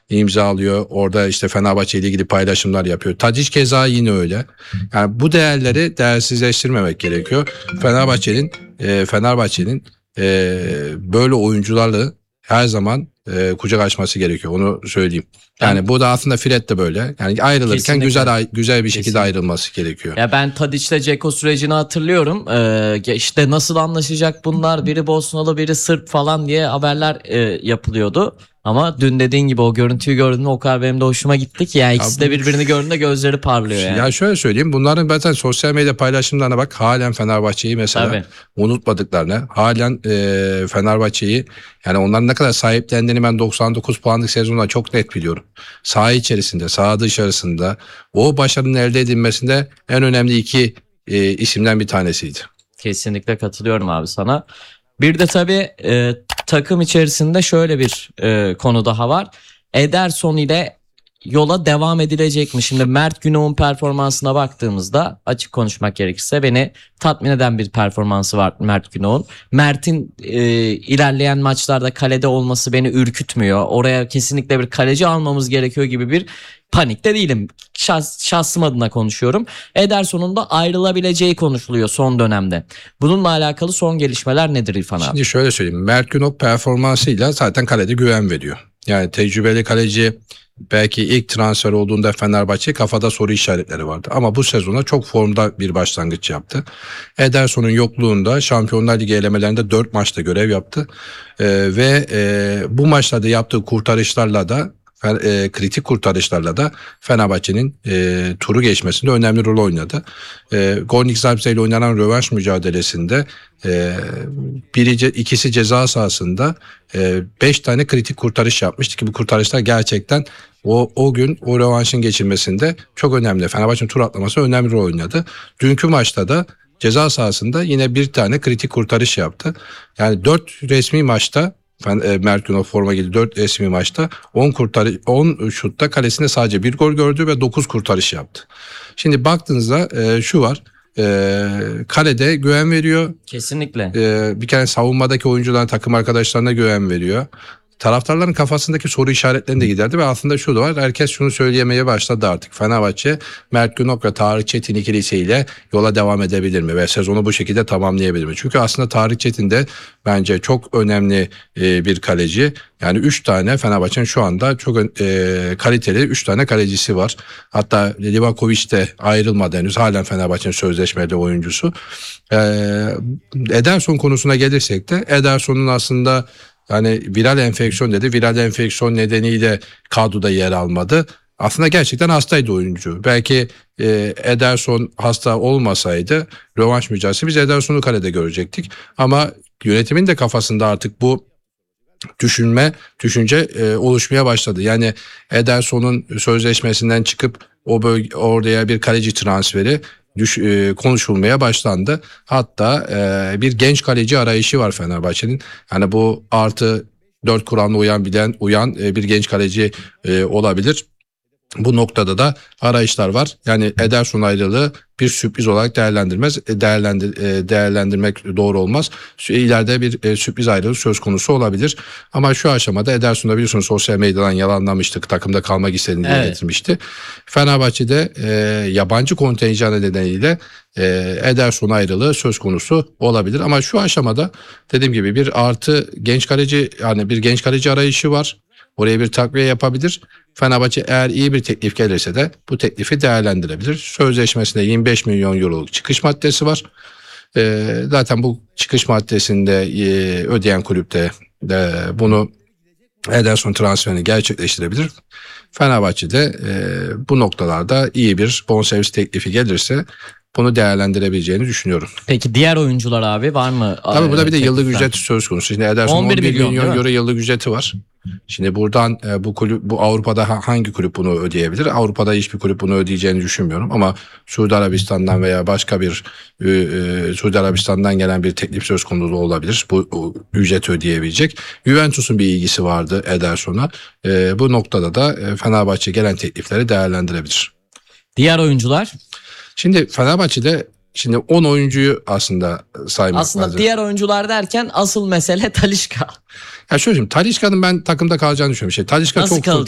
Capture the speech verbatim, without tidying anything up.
imzalıyor. Orada işte Fenerbahçe ile ilgili paylaşımlar yapıyor. Tadic keza yine öyle. Yani bu değerleri değersizleştirmemek gerekiyor. Fenerbahçe'nin e, Fenerbahçe'nin e, böyle oyuncularla her zaman e, kucak açması gerekiyor. Onu söyleyeyim. Yani ben, bu da aslında Fred de böyle. Yani ayrılırken kesinlikle güzel güzel bir şekilde kesinlikle ayrılması gerekiyor. Ya ben Tadic'le Dzeko sürecini hatırlıyorum. Ee, işte nasıl anlaşacak bunlar? Biri Bosnalı, biri Sırp falan diye haberler e, yapılıyordu. Ama dün dediğin gibi o görüntüyü gördüğümde o kadar benim de hoşuma gitti ki. Yani ikisi de birbirini gördüğünde gözleri parlıyor yani. Ya şöyle söyleyeyim. Bunların zaten sosyal medya paylaşımlarına bak. Halen Fenerbahçe'yi mesela tabii unutmadıklarını. Halen e, Fenerbahçe'yi yani onların ne kadar sahiplendiğini ben doksan dokuz puanlık sezonda çok net biliyorum. Saha içerisinde, saha dışarısında o başarının elde edilmesinde en önemli iki e, isimden bir tanesiydi. Kesinlikle katılıyorum abi sana. Bir de tabii e, takım içerisinde şöyle bir e, konu daha var. Ederson ile yola devam edilecek mi? Şimdi Mert Günok'un performansına baktığımızda açık konuşmak gerekirse beni tatmin eden bir performansı var Mert Günok'un. Mert'in e, ilerleyen maçlarda kalede olması beni ürkütmüyor. Oraya kesinlikle bir kaleci almamız gerekiyor gibi bir panikte değilim. Şahs, şahsım adına konuşuyorum. Ederson'un da ayrılabileceği konuşuluyor son dönemde. Bununla alakalı son gelişmeler nedir İrfan abi? Şimdi şöyle söyleyeyim. Mert Günok performansıyla zaten kalede güven veriyor. Yani tecrübeli kaleci belki ilk transfer olduğunda Fenerbahçe kafada soru işaretleri vardı. Ama bu sezona çok formda bir başlangıç yaptı. Ederson'un yokluğunda Şampiyonlar Ligi elemelerinde dört maçta görev yaptı. Ee, ve e, bu maçlarda yaptığı kurtarışlarla da E, kritik kurtarışlarla da Fenerbahçe'nin e, turu geçmesinde önemli rol oynadı. E, Gornik Zabrze ile oynanan rövanş mücadelesinde e, biri, ikisi ceza sahasında e, beş tane kritik kurtarış yapmıştı ki bu kurtarışlar gerçekten o o gün o rövanşın geçilmesinde çok önemli. Fenerbahçe'nin tur atlaması önemli rol oynadı. Dünkü maçta da ceza sahasında yine bir tane kritik kurtarış yaptı. Yani dört resmi maçta Mert Günok forma giydi dört resmi maçta on kurtarış on şutta kalesinde sadece bir gol gördü ve dokuz kurtarış yaptı. Şimdi baktığınızda e, şu var. E, kalede güven veriyor. Kesinlikle. E, bir kere savunmadaki oyuncuların takım arkadaşlarına güven veriyor. Taraftarların kafasındaki soru işaretlerini de giderdi ve aslında şu da var. Herkes şunu söyleyemeye başladı artık. Fenerbahçe Mert Günok ve Tarık Çetin ikilisiyle yola devam edebilir mi? Ve sezonu bu şekilde tamamlayabilir mi? Çünkü aslında Tarık Çetin de bence çok önemli e, bir kaleci. Yani üç tane Fenerbahçe'nin şu anda çok e, kaliteli üç tane kalecisi var. Hatta Livakovic de ayrılmadı henüz. Halen Fenerbahçe'nin sözleşmeli oyuncusu. E, Ederson konusuna gelirsek de Ederson'un aslında yani viral enfeksiyon dedi. Viral enfeksiyon nedeniyle kadroda yer almadı. Aslında gerçekten hastaydı oyuncu. Belki e, Ederson hasta olmasaydı rövanş mücadelesi biz Ederson'u kalede görecektik. Ama yönetimin de kafasında artık bu düşünme, düşünce e, oluşmaya başladı. Yani Ederson'un sözleşmesinden çıkıp o bölge, oraya bir kaleci transferi Düş, e, konuşulmaya başlandı. Hatta e, bir genç kaleci arayışı var Fenerbahçe'nin. Yani bu artı dört kuralına uyan bilen uyan e, bir genç kaleci e, olabilir. Bu noktada da arayışlar var. Yani Ederson ayrılığı bir sürpriz olarak değerlendirmez, değerlendir, değerlendirmek doğru olmaz. İleride bir sürpriz ayrılığı söz konusu olabilir. Ama şu aşamada Ederson'da biliyorsunuz sosyal medyadan yalanlamıştık. Takımda kalmak istediğini dile evet. getirmişti. Fenerbahçe'de e, yabancı kontenjanı nedeniyle e, Ederson ayrılığı söz konusu olabilir. Ama şu aşamada dediğim gibi bir artı genç kaleci yani bir genç kaleci arayışı var. Oraya bir takviye yapabilir. Fenerbahçe eğer iyi bir teklif gelirse de bu teklifi değerlendirebilir. Sözleşmesinde yirmi beş milyon euroluk çıkış maddesi var. Ee, zaten bu çıkış maddesinde e, ödeyen kulüpte de bunu Ederson transferini gerçekleştirebilir. Fenerbahçe'de e, bu noktalarda iyi bir bonservis teklifi gelirse bunu değerlendirebileceğini düşünüyorum. Peki diğer oyuncular abi var mı? Tabii burada bir de yıllık ücret söz konusu. Şimdi Ederson'un on bir milyon euro yıllık ücreti var. Şimdi buradan e, bu kulüp bu Avrupa'da hangi kulüp bunu ödeyebilir? Avrupa'da hiçbir kulüp bunu ödeyeceğini düşünmüyorum ama Suudi Arabistan'dan veya başka bir e, e, Suudi Arabistan'dan gelen bir teklif söz konusu olabilir. Bu o, ücreti ödeyebilecek. Juventus'un bir ilgisi vardı Ederson'a. E, bu noktada da e, Fenerbahçe gelen teklifleri değerlendirebilir. Diğer oyuncular? Şimdi Fenerbahçe'de şimdi on oyuncuyu aslında saymak Aslında lazım. diğer oyuncular derken asıl mesele Talisca. Ya şöyle söyleyeyim, Talisca'nın ben takımda kalacağını düşünüyorum. Şey, Talisca Nasıl çok kalacak?